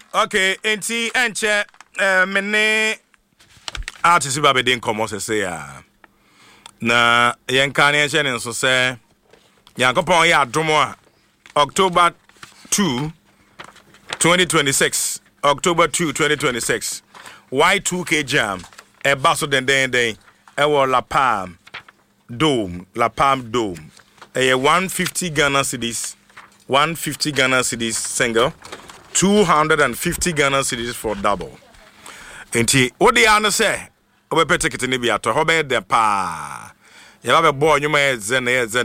Okay, enti enche mene artist ba be den komo se ya. Na yenka ne enche ne nso se Yankopon ya adomo a October 2 2026 October 2 2026 Y2K Jam e baso den e wo La Palm Dome 150 Ghana cedis 150 Ghana cedis single 250 Ghana cedis for double. Enti what the answer say? Obe pe ticket ni bi ato. Ho be de pa. Ya ba be boy nyuma ye ze.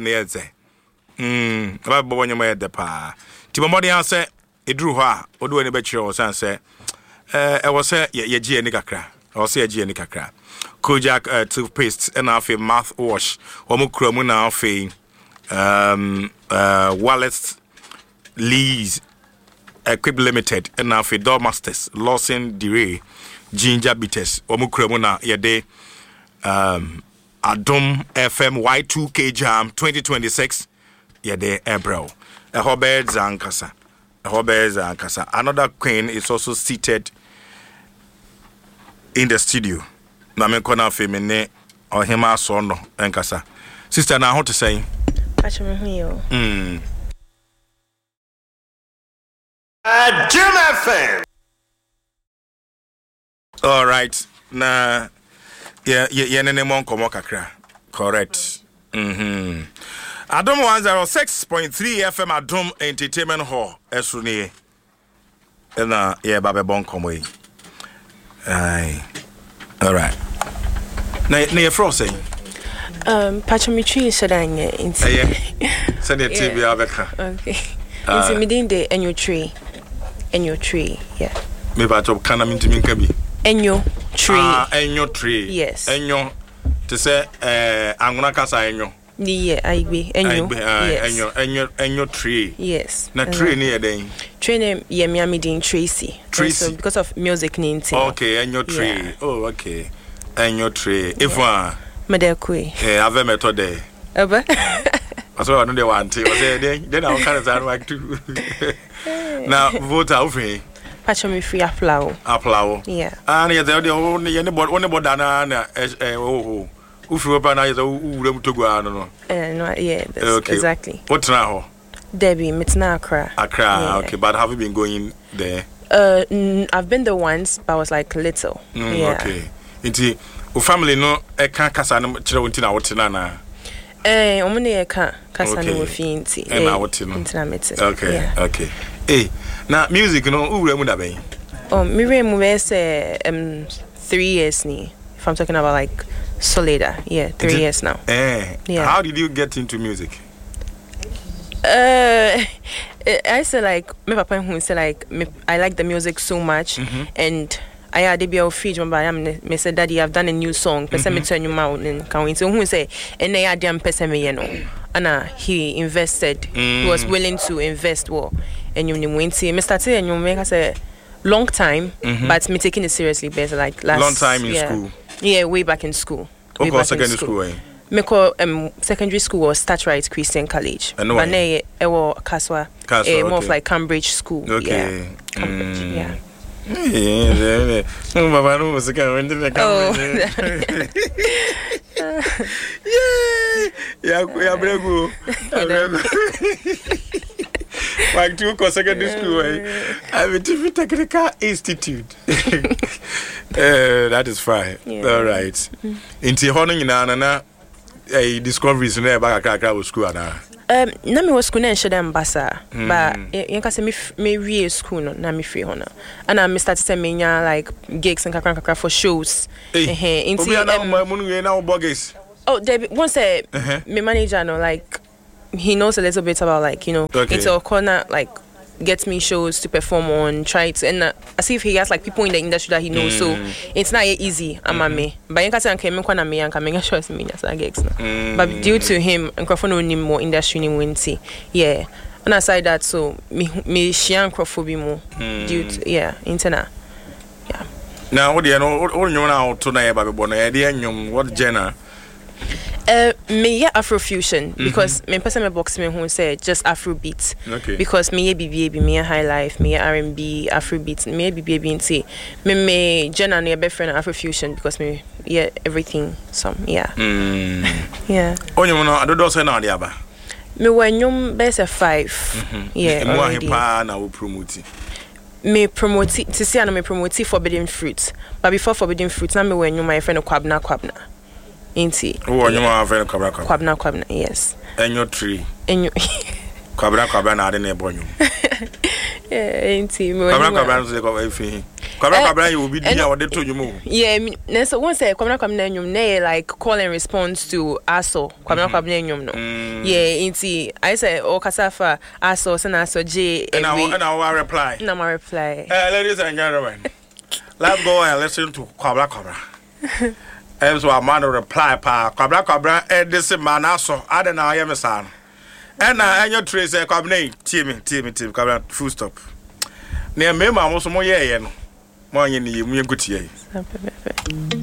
Ba be boy nyuma ye de pa. Ti mo de answer eduru ho a odo ani be kire o san say e wo say ye gie ni kakra. O say ye gie ni kakra. Kojak toothpaste and afi mouthwash. Omo kura mu na afi Wallet Lees Equip Limited and now for Dormasters, Lawson Dere, Ginger Bitters, Omukramuna, Yade, Adom FM Y2K Jam 2026, Yade Ebro, a Hobert Zankasa. Another queen is also seated in the studio. Namekona Femine or Hema Sono and Kasa. Sister, now how to say? Jim FM. All right. Na nene mon komo kakra. Correct. Adom 106.3 FM Adom Entertainment Hall. Esuni. Na babe bon komo yi. Aye. All right. Na ye fro say. Pachomitri Sodanye. Send it to me abeka. Okay. Intimidate the enyo tree, yeah. Me ba to kana mintimi nka bi. Enyo tree. Enyo tree. Yes. Enyo to say anguna kasa enyo. Yeah, aigbe enyo. Yes. Enyo tree. Yes. Na tree ni eden. Tree name ye me amidin Tracy. So because of music ni nti. Okay, enyo tree. Yeah. Oh, okay. Enyo tree. Ifwa. Madekwe. Ave metode. Aba. Aso anu de want o say then I can say like to. Now vote out free. Pacho me free applaw. Yeah. And ye the only anybody na ufiri pa na ye uwura mutogo ano no. No, yeah, that's okay. Exactly. What now? Debbie, it's not Accra. Yeah. Okay, but have you been going there? I've been there once, but I was like little. Yeah. Okay. Inti o family no e kan kasa no kire wonti na wote na na. Omune e kan kasa no wo fi nti. Na wote no. Nti na mete. Okay. Yeah. Okay. Now music no uwura mu da ben. Me mu be say 3 years ni. If I'm talking about like Solida, 3 years now. Yeah. How did you get into music? I say like my papa who say like I like the music so much, and I had to be a feed me said daddy I've done a new song person me turn you out and can so who say and I had person me and he invested he was willing to invest and you went me started and you make us a long time but me taking it seriously better like last long time in school. Yeah, way back in school. Secondary school. Me call secondary school was Startright Christian College. But now was Kaswa. More of like Cambridge school. Okay. Yeah. Cambridge, yeah. Mama no was going to the Cambridge. Yeah, bravo. Like to secondary school. I'm a different technical institute. That is fine. Yeah. All right. Inti hono nyina na discoveries na ba kakra was school na. Na me was school na sheda mbasa. But yenka se me wie school no na me free hono. And I started to menya like gigs and kakra for shows. Inti na munu we na gigs. Oh, David once me manager no like he knows a little bit about like, it's a corner like gets me shows to perform on, try to, and as if he has like people in the industry that he knows, so it's not easy. Me, but I can't come and me and coming shows me as a gigs. But due to him, and Crawford need more industry in Winty, yeah. And aside that, so me share Crawford be more due to internet, yeah. Now what do you know? What you know tonight about what genre? Me yeah Afrofusion because me person me box me who say just Afrobeat. Okay. Because me yeah BBA me high life, me R&B, Afrobeat, me BBA BNT. Me Jenna ne be friend Afrofusion because me yeah everything some yeah. Yeah. Onye no adodo say na ade aba. Me wanyum best 5. Yeah. Me wa hipa na wo promote. Me promote to see me promote forbidden fruit. But before forbidden fruit, na me wanyum my friend Kwabna. Inti. Oh, you are very Kwabna, yes. And your tree. And you Kwabna na de born you. Yeah, inti. Kwabna say go everything. Kwabna you will be there or they told you move. Yeah, so once say Kwabna nyum na like call and response to aso. Kwabna nyum no. Yeah, inti. I say o kasafa aso sana aso J. And I reply. No my reply. Ladies and gentlemen. Let's go and listen to Kwabna. So a man reply pa Kwabna this man aso I don't know I am son. And your trace Kwabna team Kwabna full stop. Near me ma mo so mo ye no. Mo anye ni mu ye gutie.